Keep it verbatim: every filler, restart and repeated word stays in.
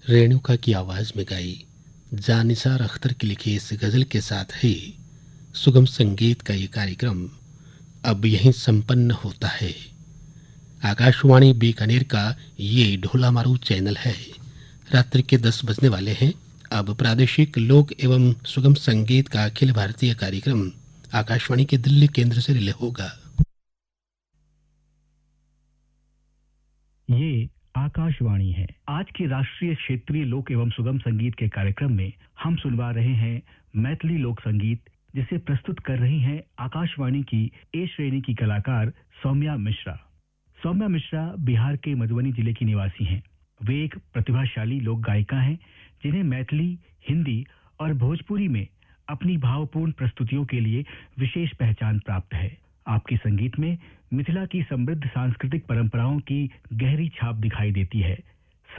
रेणुका की आवाज में गाई जानिसार अख्तर की लिखी इस गजल के साथ ही सुगम संगीत का ये कार्यक्रम अब यहीं संपन्न होता है। आकाशवाणी बीकानेर का ये ढोला मारू चैनल है। रात्रि के दस बजने वाले हैं। अब प्रादेशिक लोक एवं सुगम संगीत का अखिल भारतीय कार्यक्रम आकाशवाणी के दिल्ली केंद्र से रिले होगा। ये आकाशवाणी है। आज के राष्ट्रीय क्षेत्रीय लोक एवं सुगम संगीत के कार्यक्रम में हम सुनवा रहे हैं मैथिली लोक संगीत, जिसे प्रस्तुत कर रही हैं आकाशवाणी की ए श्रेणी की कलाकार सौम्या मिश्रा। सौम्या मिश्रा बिहार के मधुबनी जिले की निवासी हैं। वे एक प्रतिभाशाली लोक गायिका हैं, जिन्हें मैथिली, हिंदी और भोजपुरी में अपनी भावपूर्ण प्रस्तुतियों के लिए विशेष पहचान प्राप्त है। आपके संगीत में मिथिला की समृद्ध सांस्कृतिक परंपराओं की गहरी छाप दिखाई देती है।